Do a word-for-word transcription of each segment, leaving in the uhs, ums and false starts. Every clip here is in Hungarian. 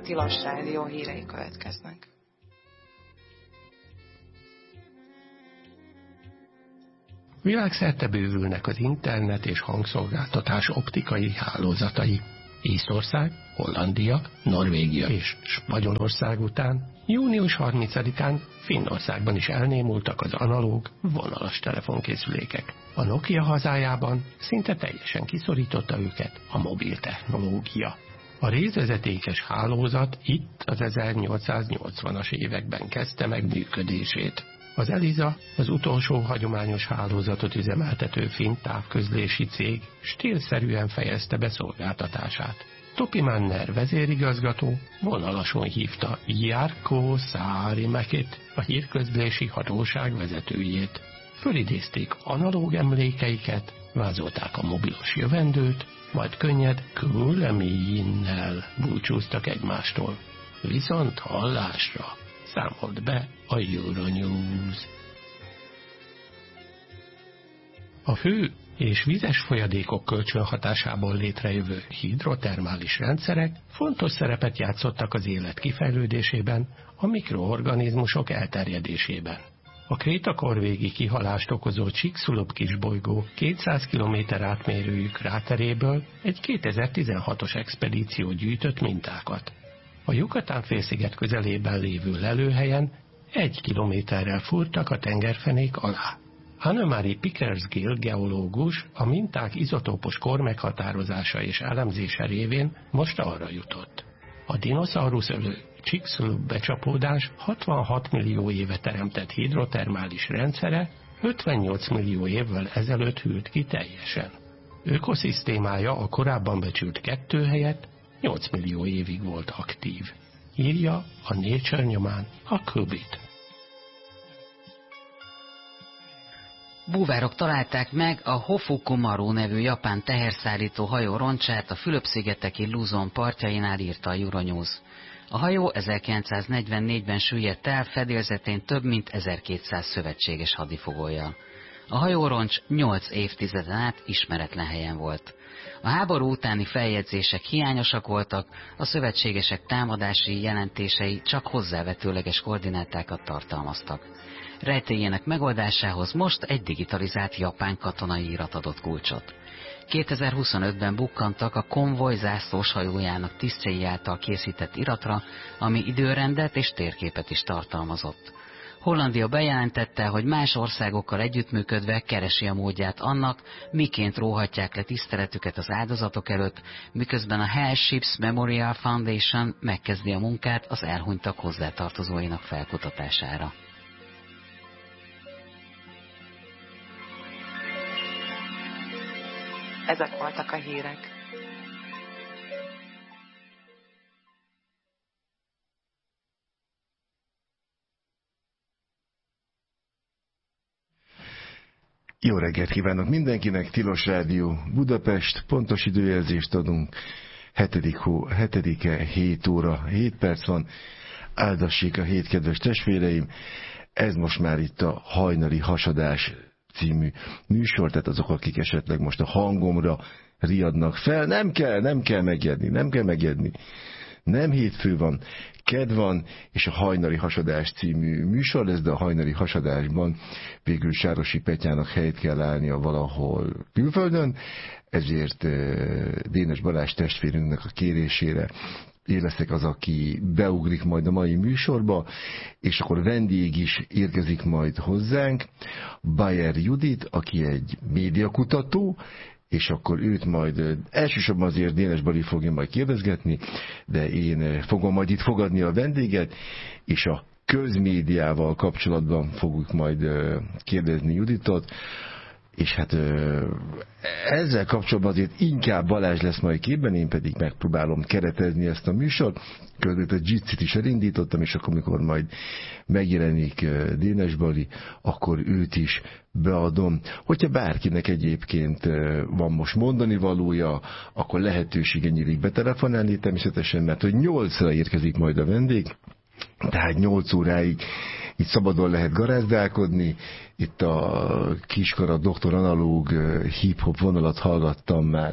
Tilos Rádió hírei következnek. Világszerte bővülnek az internet és hangszolgáltatás optikai hálózatai. Észtország, Hollandia, Norvégia és Spanyolország után június harmincadikán Finnországban is elnémultak az analóg, vonalas telefonkészülékek. A Nokia hazájában szinte teljesen kiszorította őket a mobil technológia. A részvezetékes hálózat itt az ezernyolcszáznyolcvanas években kezdte meg működését. Az Elisa, az utolsó hagyományos hálózatot üzemeltető finn távközlési cég stílszerűen fejezte be szolgáltatását. Topi Manner vezérigazgató vonalason hívta Jarkko Saarimäkit, a hírközlési hatóság vezetőjét. Fölidézték analóg emlékeiket, vázolták a mobilos jövendőt, majd könnyed kuuleminen búcsúztak egymástól. Viszont hallásra számolt be a Euronews. A hő és vizes folyadékok kölcsönhatásából létrejövő hidrotermális rendszerek fontos szerepet játszottak az élet kifejlődésében, a mikroorganizmusok elterjedésében. A krétakorvégi kihalást okozó Chicxulub kisbolygó kétszáz kilométer átmérőjű kráteréből egy kétezer-tizenhatos expedíció gyűjtött mintákat. A Yucatán-félsziget közelében lévő lelőhelyen egy kilométerrel fúrtak a tengerfenék alá. Anne-Marie Pickersgill geológus a minták izotópos kor meghatározása és elemzése révén most arra jutott. A dinoszaurusz ölő Chicxulub becsapódás hatvanhat millió éve teremtett hidrotermális rendszere ötvennyolc millió évvel ezelőtt hűlt ki teljesen. Ökoszisztémája a korábban becsült kettő helyett nyolc millió évig volt aktív. Írja a Nature nyomán a Kubit. Búvárok találták meg a Hofukumaru nevű japán teherszállító hajó roncsát a Fülöp-szigeteki Luzon partjainál, írta a Euronews. A hajó ezerkilencszáznegyvennégyben süllyedt el, fedélzetén több mint ezerkétszáz szövetséges hadifogollyal. A hajóroncs nyolc évtizeden át ismeretlen helyen volt. A háború utáni feljegyzések hiányosak voltak, a szövetségesek támadási jelentései csak hozzávetőleges koordinátákat tartalmaztak. Rejtélyének megoldásához most egy digitalizált japán katonai irat adott kulcsot. kétezer-huszonötben bukkantak a konvoj zászlós hajójának tisztjei által készített iratra, ami időrendet és térképet is tartalmazott. Hollandia bejelentette, hogy más országokkal együttműködve keresi a módját annak, miként róhatják le tiszteletüket az áldozatok előtt, miközben a Hell Ships Memorial Foundation megkezdi a munkát az elhunytak hozzátartozóinak felkutatására. Ezek voltak a hírek. Jó reggelt kívánok mindenkinek, Tilos Rádió Budapest, pontos időjelzést adunk, hetedik hó, hetedike, hét óra, hét perc van, áldassék a hét kedves testvéreim, ez most már itt a Hajnali Hasadás című műsor, tehát azok, akik esetleg most a hangomra riadnak fel, nem kell, nem kell megijedni, nem kell megijedni. Nem hétfő van, kedd van, és a Hajnali Hasadás című műsor lesz, de a Hajnali Hasadásban végül Sárosi Petyának helyt kell állnia valahol külföldön, ezért Dénes Balázs testvérünknek a kérésére én leszek az, aki beugrik majd a mai műsorba, és akkor vendég is érkezik majd hozzánk, Bayer Judit, aki egy médiakutató, és akkor őt majd elsősorban azért Dénes Bali fogja majd kérdezgetni, de én fogom majd itt fogadni a vendéget, és a közmédiával kapcsolatban fogjuk majd kérdezni Juditot, és hát ezzel kapcsolatban azért inkább Balázs lesz majd képben, én pedig megpróbálom keretezni ezt a műsort. Közben a Jitsit is elindítottam, és akkor, amikor majd megjelenik Dénes Bali, akkor őt is beadom. Hogyha bárkinek egyébként van most mondani valója, akkor lehetősége nyílik betelefonálni természetesen, mert hogy nyolcra érkezik majd a vendég, tehát nyolc óráig itt szabadon lehet garázdálkodni. Itt a Kiskara doktor analóg hip-hop vonalat hallgattam már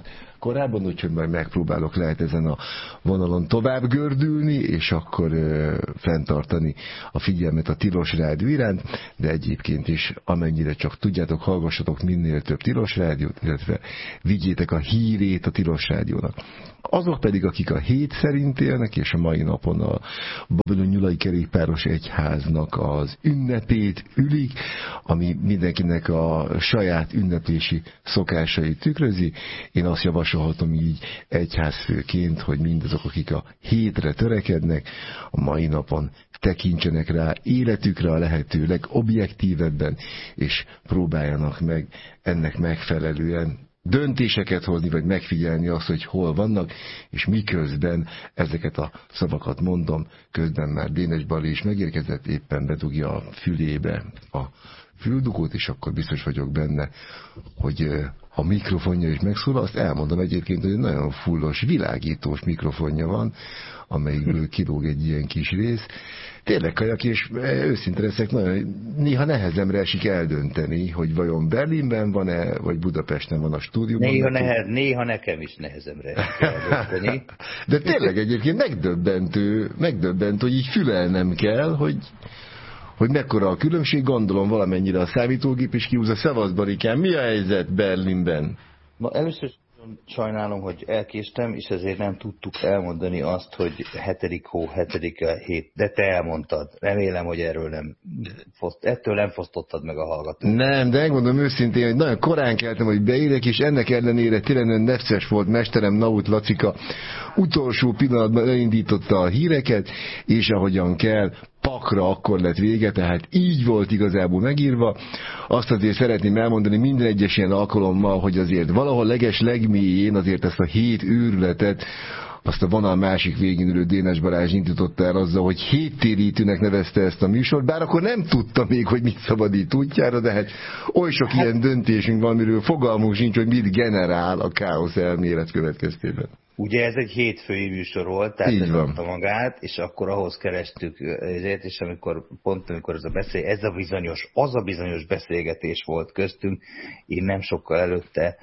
korábban, úgyhogy majd megpróbálok lehet ezen a vonalon tovább gördülni, és akkor ö, fenntartani a figyelmet a Tilos Rádió iránt, de egyébként is amennyire csak tudjátok, hallgassatok minél több Tilos Rádiót, illetve vigyétek a hírét a Tilos Rádiónak. Azok pedig, akik a hét szerint élnek, és a mai napon a Babilon-Nyulai Kerékpáros Egyháznak az ünnepét ülik, ami mindenkinek a saját ünneplési szokásait tükrözi. Én azt javasolhatom így egyházfőként, hogy mindazok, akik a hétre törekednek, a mai napon tekintsenek rá életükre a lehető legobjektívebben, és próbáljanak meg ennek megfelelően döntéseket hozni, vagy megfigyelni azt, hogy hol vannak, és miközben ezeket a szavakat mondom, közben már Dénes Bali is megérkezett, éppen bedugja a fülébe a füldugót, és akkor biztos vagyok benne, hogy a mikrofonja is megszólal. Azt elmondom egyébként, hogy egy nagyon fullos, világítós mikrofonja van, amelyikből kilóg egy ilyen kis rész. Tényleg kajak, és őszinte leszek, nagyon, néha nehezemre esik eldönteni, hogy vajon Berlinben van-e, vagy Budapesten van a stúdióban. Néha, nehe, néha nekem is nehezemre esik eldönteni. De tényleg egyébként megdöbbentő, megdöbbentő, hogy így fülelnem kell, hogy, hogy mekkora a különbség, gondolom valamennyire a számítógép is kihúzza. Szevasz, Barikám, mi a helyzet Berlinben? Ma először sajnálom, hogy elkéstem, és ezért nem tudtuk elmondani azt, hogy hetedik hó, hetedik hét, de te elmondtad. Remélem, hogy erről nem, ettől nem fosztottad meg a hallgatót. Nem, de megmondom őszintén, hogy nagyon korán keltem, hogy beérek, és ennek ellenére tényleg nagyon necces volt mesterem Naut Lacika. Utolsó pillanatban elindította a híreket, és ahogyan kell, pakra akkor lett vége, tehát így volt igazából megírva. Azt azért szeretném elmondani minden egyes ilyen alkalommal, hogy azért valahol leges legmélyén azért ezt a hét őrületet, azt a vonal másik végén ülő Dénes Balázs indította el azzal, hogy héttérítőnek nevezte ezt a műsort, bár akkor nem tudta még, hogy mit szabadít útjára, de hát oly sok hát, ilyen döntésünk van, miről fogalmunk sincs, hogy mit generál a káosz elmélet következtében. Ugye ez egy hétfői műsor volt, tehát ez adta magát, és akkor ahhoz kerestük ezért, és amikor pont amikor ez a beszél, ez a bizonyos, az a bizonyos beszélgetés volt köztünk, én nem sokkal előtte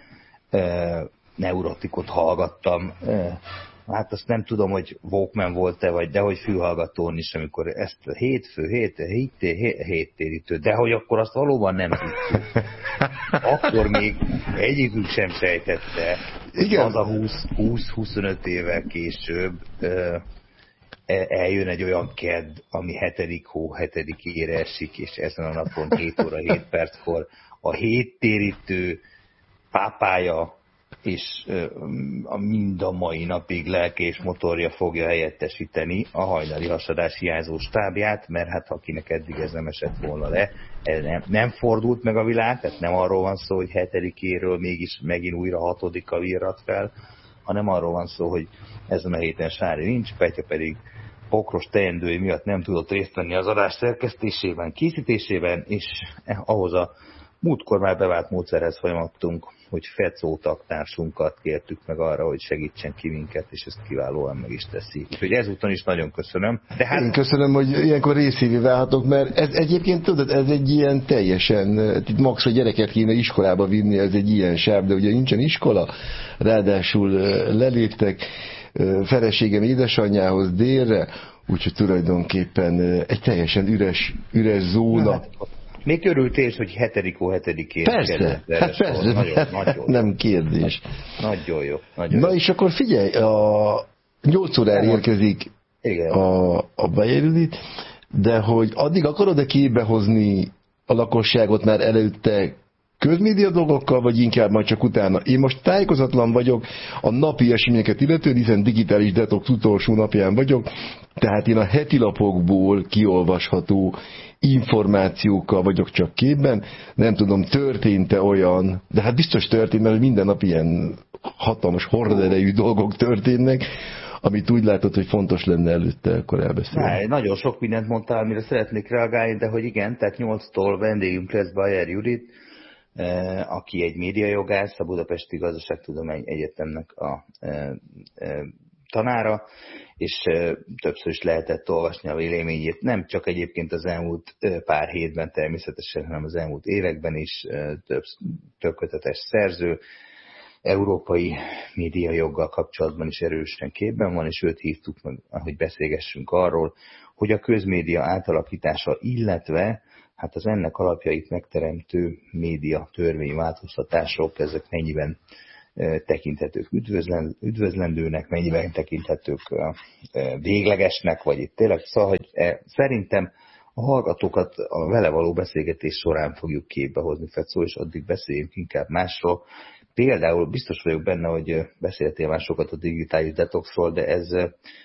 e, neurotikot hallgattam, e, hát azt nem tudom, hogy Walkman volt-e, vagy de hogy fülhallgatón is, amikor ezt a hétfő, hét, hét, hét, héttérítő, de hogy akkor azt valóban nem tudtuk. Akkor még egyikük sem sejtette, igen. Az a húsz-huszonöt évvel később eljön egy olyan kedd, ami hetedik hó, hetedikére esik, és ezen a napon hét óra hét perckor a héttérítő pápája és a mind a mai napig lelke és motorja fogja helyettesíteni a hajnali hasadás hiányzó stábját, mert hát akinek eddig ez nem esett volna le, ez nem, nem fordult meg a világ, tehát nem arról van szó, hogy hetedikéről mégis megint újra hatodika virrat fel, hanem arról van szó, hogy ezen a héten Sári nincs, Petya pedig pokros teendői miatt nem tudott részt venni az adás szerkesztésében, készítésében, és ahhoz a múltkor már bevált módszerhez folyamodtunk, hogy Fecó taktársunkat kértük meg arra, hogy segítsen ki minket, és ezt kiválóan meg is teszi. Úgyhogy ezúton is nagyon köszönöm. De hát... Én köszönöm, hogy ilyenkor részévé válhatok, mert ez egyébként tudod, ez egy ilyen teljesen, itt max a gyereket kéne iskolába vinni, ez egy ilyen sáv, de ugye nincsen iskola, ráadásul leléptek feleségem édesanyjához délre, úgyhogy tulajdonképpen egy teljesen üres, üres zóna. Hát, még örültél, hogy hetedik ó hetedikén persze, hát persze, nagyon, nagyon nem kérdés. Nagyon jó. Nagyon Na jó. És akkor figyelj, a nyolc órára érkezik a, a Bejerülit, de hogy addig akarod-e képbe hozni a lakosságot már előtte közmédia dolgokkal, vagy inkább majd csak utána? Én most tájékozatlan vagyok a napi eseményeket illetően, hiszen digitális detox utolsó napján vagyok, tehát én a heti lapokból kiolvasható információkkal vagyok csak képben, nem tudom, történt-e olyan, de hát biztos történt, mert minden nap ilyen hatalmas horderejű dolgok történnek, amit úgy látod, hogy fontos lenne előtte akkor elbeszélni. Ná, nagyon sok mindent mondtál, amire szeretnék reagálni, de hogy igen, tehát nyolctól vendégünk lesz Bajer Judit, aki egy médiajogász, a Budapesti Gazdaságtudományi Egyetemnek a tanára, és többször is lehetett olvasni a véleményét, nem csak egyébként az elmúlt pár hétben természetesen, hanem az elmúlt években is, több, több kötetes szerző, európai médiajoggal kapcsolatban is erősen képben van, és őt hívtuk meg, hogy beszélgessünk arról, hogy a közmédia átalakítása, illetve hát az ennek alapjait megteremtő média törvényváltoztatások, ezek mennyiben tekinthetők üdvözlendőnek, mennyiben tekinthetők véglegesnek, vagy itt tényleg, szóval, hogy szerintem a hallgatókat a vele való beszélgetés során fogjuk képbe hozni, Fecó, és addig beszéljünk inkább másról. Például biztos vagyok benne, hogy beszéltél már sokat a digitális detoxról, de ez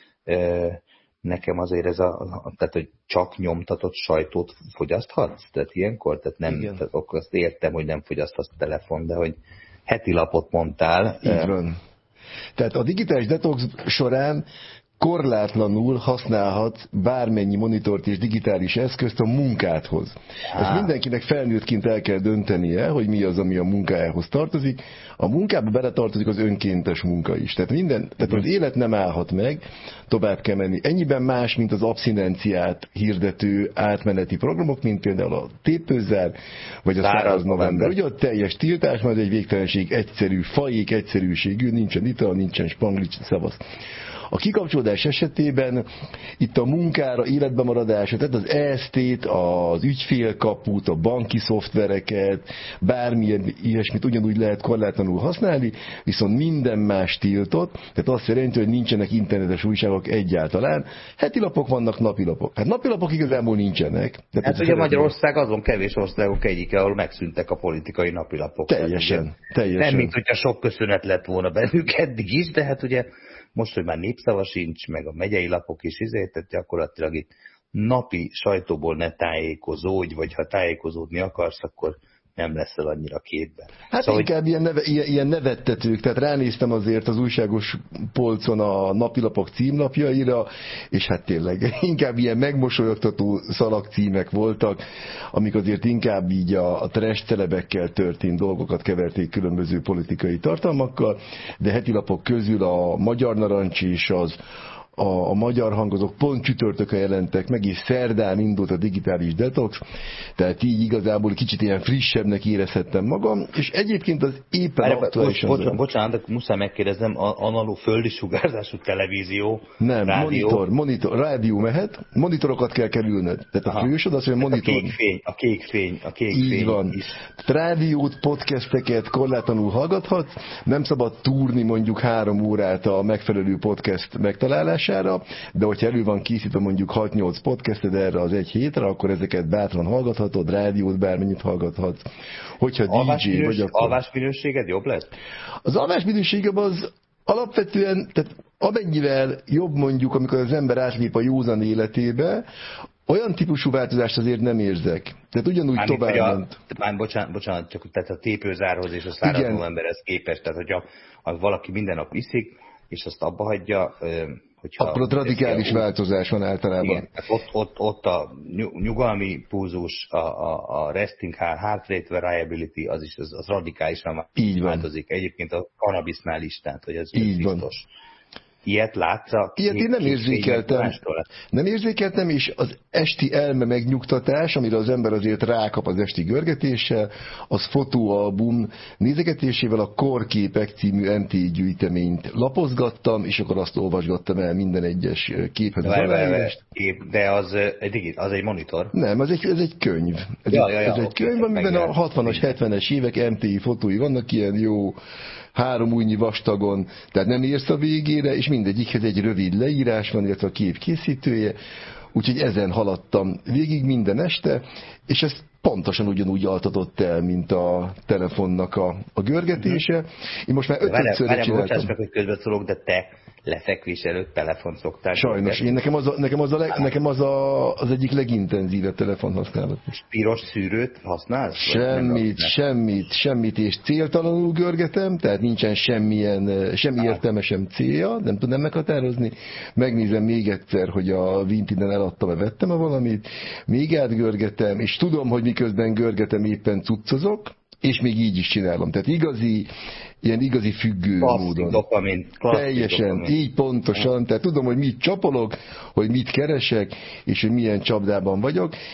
nekem azért ez a, tehát hogy csak nyomtatott sajtót fogyaszthatsz? Tehát ilyenkor? Tehát nem, tehát akkor azt értem, hogy nem fogyaszthatsz telefon, de hogy heti lapot mondtál. Így van. Tehát a digitális detox során korlátlanul használhat bármennyi monitort és digitális eszközt a munkádhoz. Ezt mindenkinek felnőttként el kell döntenie, hogy mi az, ami a munkájához tartozik. A munkába beletartozik az önkéntes munka is. Tehát, minden, tehát az élet nem állhat meg, tovább kell menni. Ennyiben más, mint az abszinenciát hirdető átmeneti programok, mint például a tépőzár, vagy a száraz november. Ugye a teljes tiltás, majd egy végtelenség egyszerű, fajék egyszerűségű, nincsen ital, nincsen spanglics, szavasz. A kikapcsolódás esetében itt a munkára, életbe maradása, tehát az é es té-t, az ügyfélkaput, a banki szoftvereket, bármilyen ilyesmit ugyanúgy lehet korlátlanul használni, viszont minden más tiltott, tehát azt jelenti, hogy nincsenek internetes újságok egyáltalán. Heti lapok vannak, napilapok. Hát napilapok igazából nincsenek. Hát ugye Magyarország azon kevés országok egyike, ahol megszűntek a politikai napilapok. Teljesen, teljesen. Nem, mint hogyha sok köszönet lett volna bennük eddig is, de hát ugye most, hogy már népszava sincs, meg a megyei lapok is izé, tehát gyakorlatilag itt napi sajtóból ne tájékozódj, vagy ha tájékozódni akarsz, akkor nem leszel annyira képben. Hát szóval, inkább hogy... ilyen, neve, ilyen, ilyen nevettetők, tehát ránéztem azért az újságos polcon a napilapok címlapjaira, és hát tényleg inkább ilyen megmosolyogtató szalagcímek voltak, amik azért inkább így a, a trash celebekkel történt dolgokat keverték különböző politikai tartalmakkal, de heti lapok közül a Magyar Narancs és az A, a magyar hangozók pont csütörtökön jelentek meg, és szerdán indult a digitális detox, tehát így igazából kicsit ilyen frissebbnek érezhettem magam, és egyébként az éppen aktuálisan... Bocs, bocs, bocsánat, de muszáj megkérdeznem, analóg földi sugárzású televízió, nem, rádió? monitor, monitor, rádió mehet, monitorokat kell kerülnöd. Tehát Aha. a fősod az, hogy a monitor... A kék fény, a kék fény, a kék így fény van. is. Rádiót, podcasteket korlátlanul hallgathatsz, nem szabad túrni mondjuk három órát a megfelelő podcast megtalálás, de hogyha elő van készítve mondjuk hat-nyolc podcasted erre az egy hétre, akkor ezeket bátran hallgathatod, rádiót bármennyit hallgathatsz. Hogyha alvás dé dzsé minős, vagy akkor... alvásminőséged jobb lett? Az alvásminőségem az alapvetően, tehát amennyivel jobb mondjuk, amikor az ember átlép a józan életébe, olyan típusú változást azért nem érzek. Tehát ugyanúgy tovább ment. Már bocsánat, bocsánat, csak tehát a tépőzárhoz és a száraz novemberhez képest, tehát hogyha ha valaki minden nap iszik, és azt abba hagyja, hogyha... Akkor ott radikális változás van általában. Igen, ott, ott, ott a nyugalmi pulzus, a, a, a resting heart rate variability, az is az, az radikálisan változik. Egyébként a kannabisznál is, tehát hogy ez így biztos. Van. Ilyet látsz a Ilyet én nem érzékeltem. Nem érzékeltem, és az esti elme megnyugtatás, amire az ember azért rákap az esti görgetéssel, az fotóalbum nézegetésével a Korképek című em té gyűjteményt lapozgattam, és akkor azt olvasgattam el minden egyes képhez az aláírást. De az egy, az egy monitor? Nem, ez egy, ez egy könyv. Ez, ja, egy, ja, ja, ez egy okay, könyv, amiben a hatvanas, hetvenes évek em té fotói vannak, ilyen jó három újnyi vastagon, tehát nem érsz a végére, és mindegyikhez egy rövid leírás van, illetve a kép készítője, úgyhogy ezen haladtam végig minden este, és ez pontosan ugyanúgy altatott el, mint a telefonnak a, a görgetése. Én most már ötödszörre csináltam. Bocsáss meg, hogy közbeszólok, de te lefekvés előtt telefon szoktál. Sajnos, én nekem az, a, nekem az, a leg, nekem az, a, az egyik legintenzívebb telefonhasználat. És piros szűrőt használsz? Semmit, semmit, semmit, és céltalanul görgetem, tehát nincsen semmilyen, semmi értelme, sem célja, nem tudnám meghatározni. Megnézem még egyszer, hogy a Vintinen eladtam-e, vettem-e valamit, még átgörgetem, és tudom, hogy miközben görgetem éppen cuccozok, és még így is csinálom. Tehát igazi, ilyen igazi függő klasszik módon. Dopamin, teljesen, dopamin. Így pontosan. Tehát tudom, hogy mit csapolok, hogy mit keresek, és hogy milyen csapdában vagyok.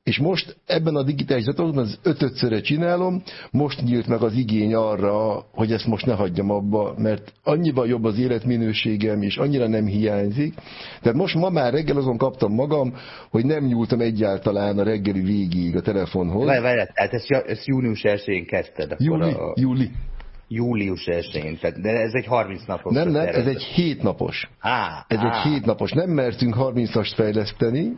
és most ebben a digitális zatorban az ötödszörre csinálom, most nyílt meg az igény arra, hogy ezt most ne hagyjam abba, mert annyiban jobb az életminőségem, és annyira nem hiányzik. Tehát most ma már reggel azon kaptam magam, hogy nem nyúltam egyáltalán a reggeli végig a telefonhoz. Várj, várj, tehát ezt, ezt június elsején kezdted? Júli, a... júli. Július elsején, de ez egy harminc napos. Nem, nem, ez egy hét napos. Á, ez á. egy hét napos. Nem mertünk harmincast fejleszteni,